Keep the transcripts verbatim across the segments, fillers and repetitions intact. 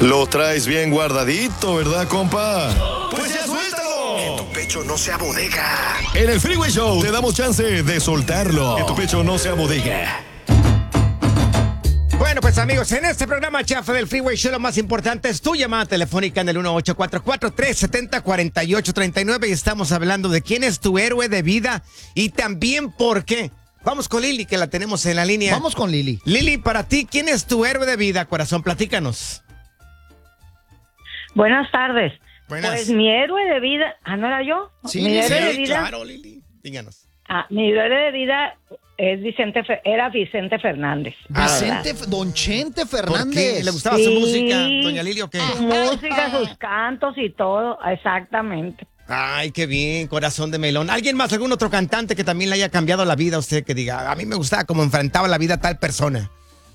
Lo traes bien guardadito, ¿verdad, compa? ¡Pues ya suéltalo! Que tu pecho no sea bodega. En el Freeway Show te damos chance de soltarlo. Que tu pecho no sea bodega. Bueno, pues amigos, en este programa chafa del Freeway Show lo más importante es tu llamada telefónica en el uno ocho cuatro cuatro, tres siete cero, cuatro ocho tres nueve y estamos hablando de quién es tu héroe de vida y también por qué. Vamos con Lili, que la tenemos en la línea. Vamos con Lili. Lili, para ti, ¿quién es tu héroe de vida, corazón? Platícanos. Buenas tardes. Buenas. Pues mi héroe de vida, ah, ¿no era yo? Sí, mi héroe Sí, de vida, claro, Lili. Díganos. ah, mi héroe de vida es Vicente, Fe- era Vicente Fernández. Vicente, Don Chente ¿Por Fernández. qué? ¿Le gustaba Sí. su música, doña Lili, o qué? Su música, sus cantos y todo, exactamente. Ay, qué bien, corazón de melón. ¿Alguien más, algún otro cantante que también le haya cambiado la vida a usted, que diga, a mí me gustaba cómo enfrentaba la vida tal persona?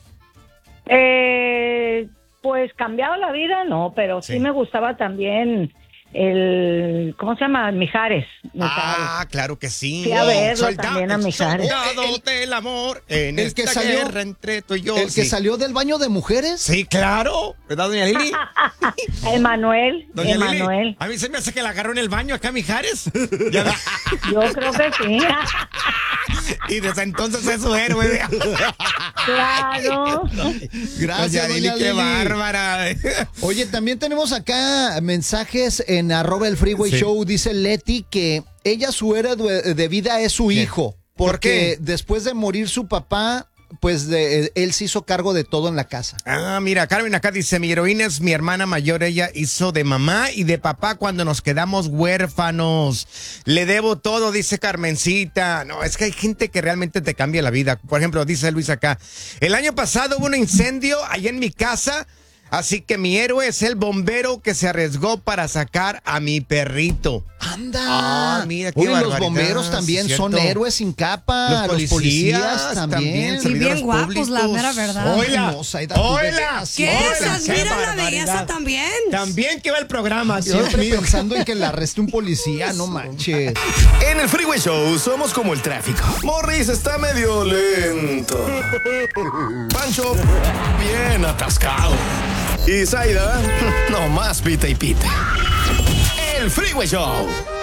Eh, pues cambiado la vida, no, pero sí, Sí. me gustaba también el, ¿cómo se llama? Mijares. Mijares. Ah, claro que sí. Fui a verlo Solda- también a Mijares. Soldado El- del amor en el esta que salió- guerra entre tú y yo. El que Sí. salió del baño de mujeres. Sí, claro. ¿Verdad, doña Lili? Emanuel, Doña Emanuel. Lili, a mí se me hace que la agarró en el baño acá, Mijares. Ya ve- Yo creo que sí. y desde entonces es su héroe. Claro. Gracias, Doña Lili, doña qué Lili. bárbara. Oye, también tenemos acá mensajes en arroba el Freeway Sí. Show. Dice Leti que ella su héroe de de vida es su ¿Qué? hijo. ¿Por Porque qué? después de morir su papá, pues de, él se hizo cargo de todo en la casa. Ah, mira, Carmen acá dice, mi heroína es mi hermana mayor, ella hizo de mamá y de papá cuando nos quedamos huérfanos. Le debo todo, dice Carmencita. No, es que hay gente que realmente te cambia la vida. Por ejemplo, dice Luis acá, el año pasado hubo un incendio allá en mi casa, así que mi héroe es el bombero que se arriesgó para sacar a mi perrito. ¡Anda! Ah, mira, qué Oye, los barbaridad, bomberos también sí, son cierto. héroes sin capa. Los policías también, Sí, servidores bien guapos, la públicos. mera verdad. Oila, No, Zaida, tú oila. vete así. ¿Qué Hola, esas? qué Mira la barbaridad. belleza también. También que va el programa, Dios Siempre mío. pensando en que le arreste un policía, no manches. En el Freeway Show somos como el tráfico. Morris está medio lento. Pancho, bien atascado. Y Zaida, no más pita y pita. El Freeway Show.